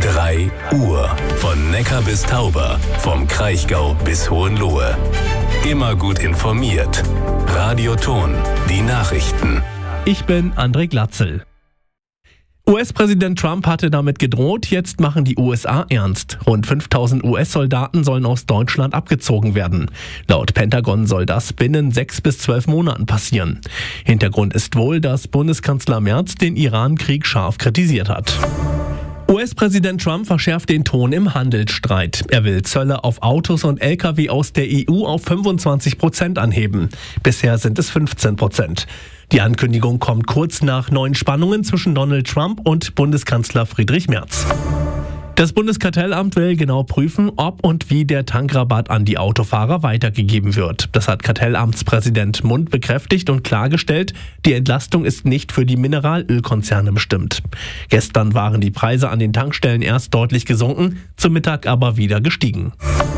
3 Uhr. Von Neckar bis Tauber, vom Kraichgau bis Hohenlohe. Immer gut informiert. Radio Ton, die Nachrichten. Ich bin André Glatzel. US-Präsident Trump hatte damit gedroht, jetzt machen die USA ernst. Rund 5000 US-Soldaten sollen aus Deutschland abgezogen werden. Laut Pentagon soll das binnen 6 bis 12 Monaten passieren. Hintergrund ist wohl, dass Bundeskanzler Merz den Iran-Krieg scharf kritisiert hat. US-Präsident Trump verschärft den Ton im Handelsstreit. Er will Zölle auf Autos und Lkw aus der EU auf 25% anheben. Bisher sind es 15%. Die Ankündigung kommt kurz nach neuen Spannungen zwischen Donald Trump und Bundeskanzler Friedrich Merz. Das Bundeskartellamt will genau prüfen, ob und wie der Tankrabatt an die Autofahrer weitergegeben wird. Das hat Kartellamtspräsident Mund bekräftigt und klargestellt, die Entlastung ist nicht für die Mineralölkonzerne bestimmt. Gestern waren die Preise an den Tankstellen erst deutlich gesunken, zum Mittag aber wieder gestiegen.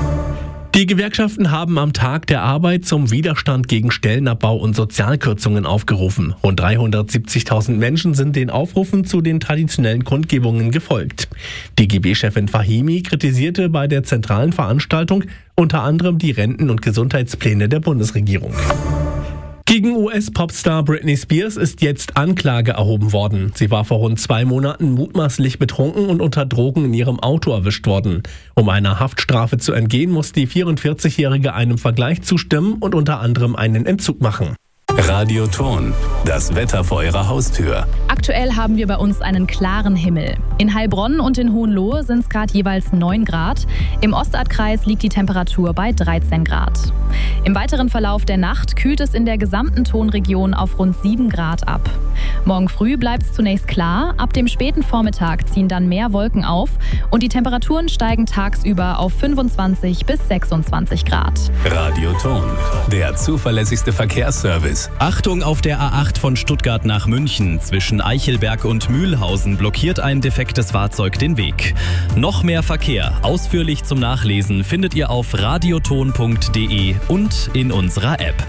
Die Gewerkschaften haben am Tag der Arbeit zum Widerstand gegen Stellenabbau und Sozialkürzungen aufgerufen. Rund 370.000 Menschen sind den Aufrufen zu den traditionellen Kundgebungen gefolgt. DGB-Chefin Fahimi kritisierte bei der zentralen Veranstaltung unter anderem die Renten- und Gesundheitspläne der Bundesregierung. Gegen US-Popstar Britney Spears ist jetzt Anklage erhoben worden. Sie war vor rund 2 Monaten mutmaßlich betrunken und unter Drogen in ihrem Auto erwischt worden. Um einer Haftstrafe zu entgehen, muss die 44-Jährige einem Vergleich zustimmen und unter anderem einen Entzug machen. Radio Ton, das Wetter vor Ihrer Haustür. Aktuell haben wir bei uns einen klaren Himmel. In Heilbronn und in Hohenlohe sind es gerade jeweils 9 Grad. Im Ostardkreis liegt die Temperatur bei 13 Grad. Im weiteren Verlauf der Nacht kühlt es in der gesamten Tonregion auf rund 7 Grad ab. Morgen früh bleibt es zunächst klar. Ab dem späten Vormittag ziehen dann mehr Wolken auf und die Temperaturen steigen tagsüber auf 25 bis 26 Grad. Radio Ton, der zuverlässigste Verkehrsservice. Achtung, auf der A8 von Stuttgart nach München. Zwischen Eichelberg und Mühlhausen blockiert ein defektes Fahrzeug den Weg. Noch mehr Verkehr, ausführlich zum Nachlesen, findet ihr auf radioton.de und in unserer App.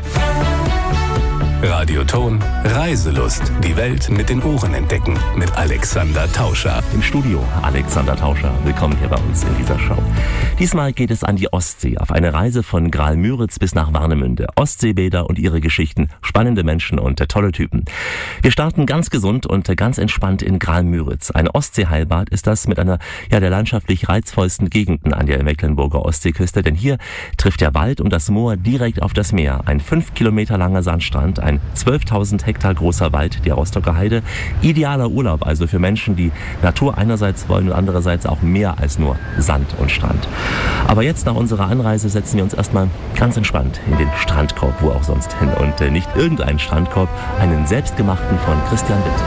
Radio Ton, Reiselust. Die Welt mit den Ohren entdecken. Mit Alexander Tauscher. Im Studio Alexander Tauscher. Willkommen hier bei uns in dieser Show. Diesmal geht es an die Ostsee. Auf eine Reise von Graal-Müritz bis nach Warnemünde. Ostseebäder und ihre Geschichten. Spannende Menschen und tolle Typen. Wir starten ganz gesund und ganz entspannt in Graal-Müritz. Ein Ostseeheilbad ist das mit einer der landschaftlich reizvollsten Gegenden an der Mecklenburger Ostseeküste. Denn hier trifft der Wald und das Moor direkt auf das Meer. Ein 5 Kilometer langer Sandstrand, ein 12.000 Hektar großer Wald, die Rostocker Heide. Idealer Urlaub also für Menschen, die Natur einerseits wollen und andererseits auch mehr als nur Sand und Strand. Aber jetzt nach unserer Anreise setzen wir uns erstmal ganz entspannt in den Strandkorb, wo auch sonst hin. Und nicht irgendeinen Strandkorb, einen selbstgemachten von Christian Witt.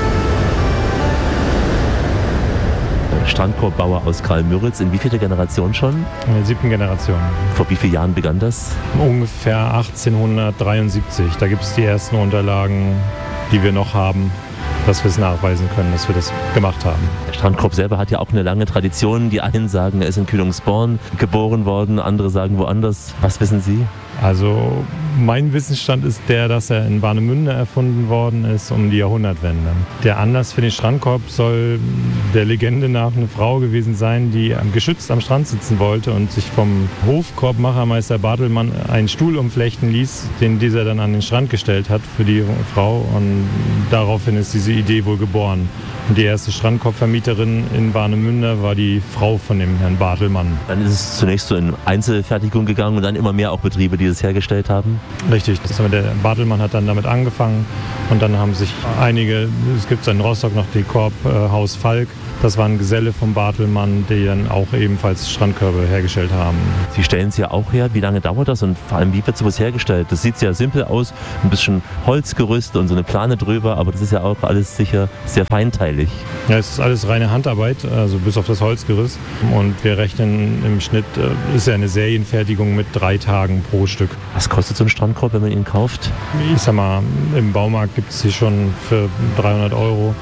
Strandkorbbauer aus Graal-Müritz. In wie vielter Generation schon? In der 7. Generation. Vor wie vielen Jahren begann das? Ungefähr 1873. Da gibt es die ersten Unterlagen, die wir noch haben, dass wir es nachweisen können, dass wir das gemacht haben. Der Strandkorb selber hat ja auch eine lange Tradition. Die einen sagen, er ist in Kühlungsborn geboren worden, andere sagen woanders. Was wissen Sie? Also mein Wissensstand ist der, dass er in Warnemünde erfunden worden ist um die Jahrhundertwende. Der Anlass für den Strandkorb soll der Legende nach eine Frau gewesen sein, die geschützt am Strand sitzen wollte und sich vom Hofkorbmachermeister Bartelmann einen Stuhl umflechten ließ, den dieser dann an den Strand gestellt hat für die Frau. Und daraufhin ist diese Idee wohl geboren. Und die erste Strandkorbvermieterin in Warnemünde war die Frau von dem Herrn Bartelmann. Dann ist es zunächst so in Einzelfertigung gegangen und dann immer mehr auch Betriebe, die das hergestellt haben? Richtig, der Bartelmann hat dann damit angefangen und dann haben sich einige, es gibt in Rostock noch die Korbhaus Falk, das waren Geselle vom Bartelmann, die dann auch ebenfalls Strandkörbe hergestellt haben. Sie stellen es ja auch her, wie lange dauert das und vor allem wie wird sowas hergestellt? Das sieht sehr simpel aus, ein bisschen Holzgerüst und so eine Plane drüber, aber das ist ja auch alles sicher sehr feinteilig. Ja, es ist alles reine Handarbeit, also bis auf das Holzgerüst und wir rechnen im Schnitt, ist ja eine Serienfertigung mit 3 Tagen pro Stück. Was kostet so ein Strandkorb, wenn man ihn kauft? Ich sag mal, im Baumarkt gibt es sie schon für 300 €.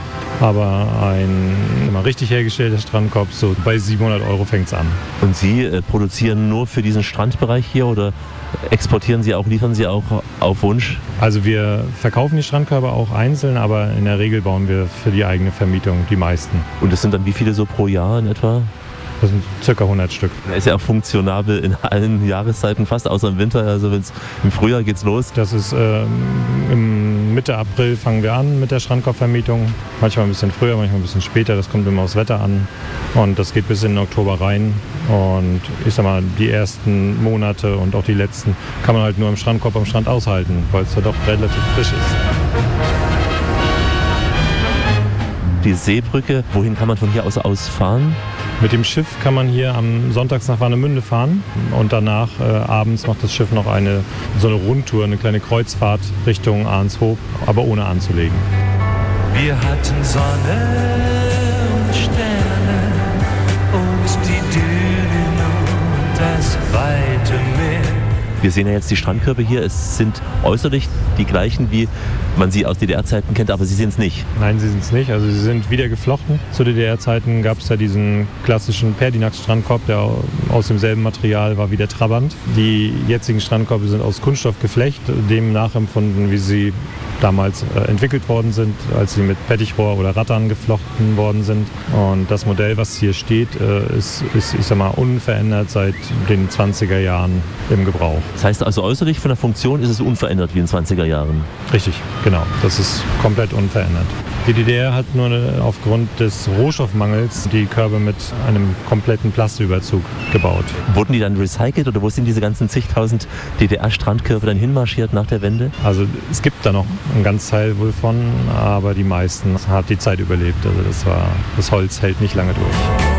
aber ein immer richtig hergestellter Strandkorb, so bei 700 € fängt es an. Und Sie produzieren nur für diesen Strandbereich hier oder exportieren Sie auch, liefern Sie auch auf Wunsch? Also wir verkaufen die Strandkörbe auch einzeln, aber in der Regel bauen wir für die eigene Vermietung die meisten. Und das sind dann wie viele so pro Jahr in etwa? Das sind ca. 100 Stück. Er ist ja auch funktionabel in allen Jahreszeiten, fast außer im Winter. Also im Frühjahr geht's los. Das ist im Mitte April fangen wir an mit der Strandkorbvermietung. Manchmal ein bisschen früher, manchmal ein bisschen später. Das kommt immer aufs Wetter an. Und das geht bis in den Oktober rein. Und ich sag mal, die ersten Monate und auch die letzten kann man halt nur im Strandkorb am Strand aushalten, weil es ja doch relativ frisch ist. Die Seebrücke, wohin kann man von hier aus fahren? Mit dem Schiff kann man hier am Sonntags nach Warnemünde fahren und danach abends macht das Schiff noch so eine Rundtour, eine kleine Kreuzfahrt Richtung Arnshoop, aber ohne anzulegen. Wir hatten Sonne und Sterne und die Dünen und das weite Meer. Wir sehen ja jetzt die Strandkörbe hier. Es sind äußerlich die gleichen, wie man sie aus DDR-Zeiten kennt, aber sie sind es nicht. Nein, sie sind es nicht. Also sie sind wieder geflochten. Zu DDR-Zeiten gab es ja diesen klassischen Perdinax-Strandkorb, der aus demselben Material war wie der Trabant. Die jetzigen Strandkörbe sind aus Kunststoffgeflecht, dem nachempfunden, wie sie damals entwickelt worden sind, als sie mit Pettichrohr oder Rattan geflochten worden sind. Und das Modell, was hier steht, ist ich sag mal, unverändert seit den 20er Jahren im Gebrauch. Das heißt also äußerlich von der Funktion ist es unverändert wie in den 20er Jahren? Richtig, genau. Das ist komplett unverändert. Die DDR hat nur aufgrund des Rohstoffmangels die Körbe mit einem kompletten Plastüberzug gebaut. Wurden die dann recycelt oder wo sind diese ganzen zigtausend DDR-Strandkörbe dann hinmarschiert nach der Wende? Also es gibt da noch einen ganz Teil wohl von, aber die meisten hat die Zeit überlebt. Also das Holz hält nicht lange durch.